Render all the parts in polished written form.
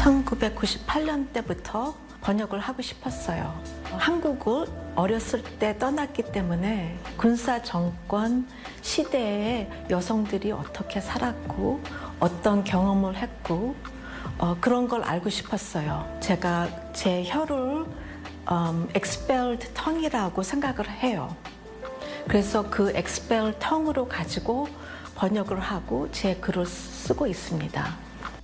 1998년 때부터 번역을 하고 싶었어요. 한국을 어렸을 때 떠났기 때문에 군사 정권 시대에 여성들이 어떻게 살았고 어떤 경험을 했고 그런 걸 알고 싶었어요. 제가 제 혀를 expelled tongue이라고 생각을 해요. 그래서 그 expelled tongue로 가지고 번역을 하고 제 글을 쓰고 있습니다.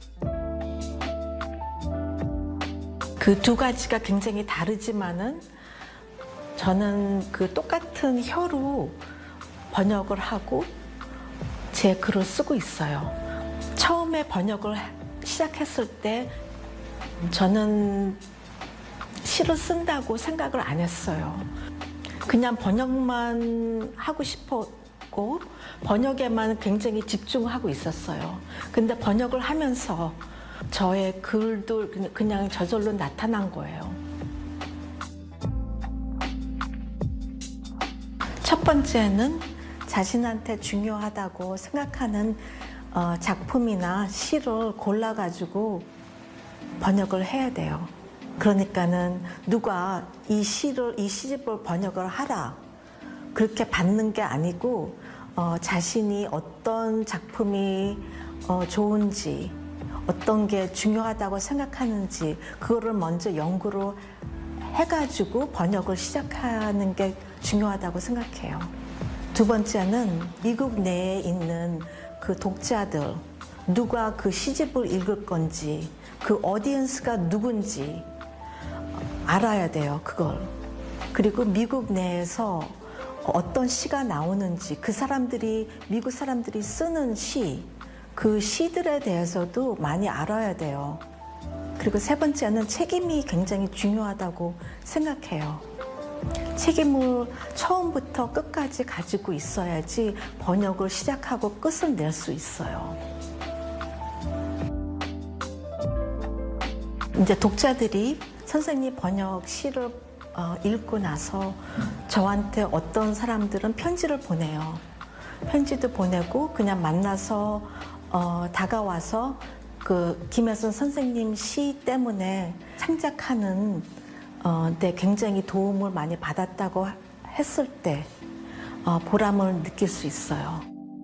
그 두 가지가 굉장히 다르지만은 저는 그 똑같은 혀로 번역을 하고 제 글을 쓰고 있어요. 처음에 번역을 시작했을 때 저는 시를 쓴다고 생각을 안 했어요. 그냥 번역만 하고 싶었고 번역에만 굉장히 집중하고 있었어요. 근데 번역을 하면서 저의 글도 그냥 저절로 나타난 거예요. 첫 번째는 자신한테 중요하다고 생각하는 작품이나 시를 골라가지고 번역을 해야 돼요. 그러니까는 누가 이 시집을 번역을 하라 그렇게 받는 게 아니고 자신이 어떤 작품이 좋은지 어떤 게 중요하다고 생각하는지 그거를 먼저 연구를 해가지고 번역을 시작하는 게 중요하다고 생각해요. 두 번째는 미국 내에 있는 그 독자들, 누가 그 시집을 읽을 건지, 그 오디언스가 누군지 알아야 돼요, 그걸. 그리고 미국 내에서 어떤 시가 나오는지, 그 사람들이, 미국 사람들이 쓰는 시, 그 시들에 대해서도 많이 알아야 돼요. 그리고 세 번째는 책임이 굉장히 중요하다고 생각해요. 책임을 처음부터 끝까지 가지고 있어야지 번역을 시작하고 끝을 낼 수 있어요. 이제 독자들이 선생님 번역 시를 읽고 나서 저한테 어떤 사람들은 편지를 보내요. 편지도 보내고 그냥 만나서 다가와서 그 김혜선 선생님 시 때문에 창작하는 데 굉장히 도움을 많이 받았다고 했을 때 보람을 느낄 수 있어요.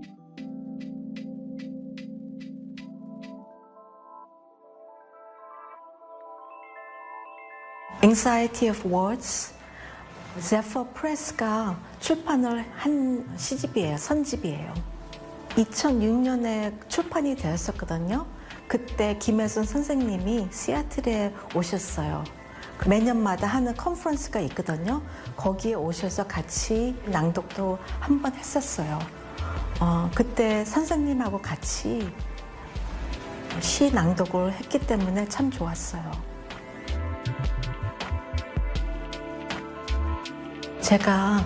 Anxiety of Words, Zephyr Press가 출판을 한 시집이에요. 선집이에요. 2006년에 출판이 되었었거든요. 그때 김혜선 선생님이 시애틀에 오셨어요. 매년마다 하는 컨퍼런스가 있거든요. 거기에 오셔서 같이 낭독도 한 번 했었어요. 그때 선생님하고 같이 시 낭독을 했기 때문에 참 좋았어요. 제가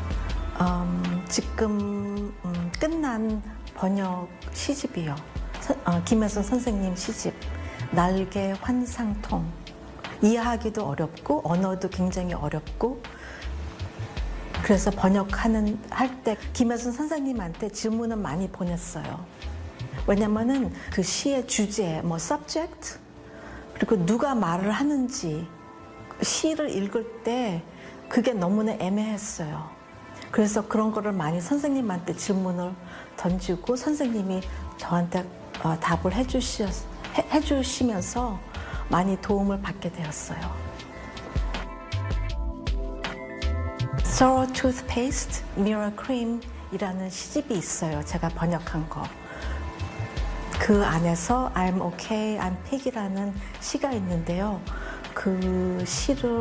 지금 끝난 번역 시집이요. 김혜선 선생님 시집 날개 환상통. 이해하기도 어렵고 언어도 굉장히 어렵고 그래서 할 때 김혜선 선생님한테 질문을 많이 보냈어요. 왜냐면은 그 시의 주제, subject 그리고 누가 말을 하는지 시를 읽을 때 그게 너무나 애매했어요. 그래서 그런 거를 많이 선생님한테 질문을 던지고 선생님이 저한테 답을 해주시면서 많이 도움을 받게 되었어요. Sorrow Toothpaste, Mirror Cream 이라는 시집이 있어요. 제가 번역한 거. 그 안에서 I'm okay, I'm pig이라는 시가 있는데요. 그 시를